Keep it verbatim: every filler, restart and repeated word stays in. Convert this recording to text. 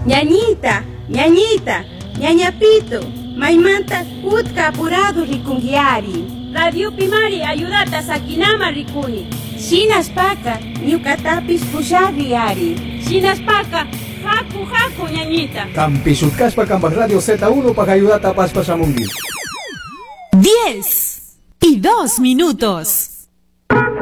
Ñañita, ñañita, ñañapito, maymanta utka apurado rikungiari. Radio Pimari ayudata sakinama rikuni. Shinaspaka ñukatapis pushariari. Shinaspaka haku haku ñañita. Kampisutkaspa Kampak Radio Z uno para ayudata paspasamungi. Diez y dos minutos.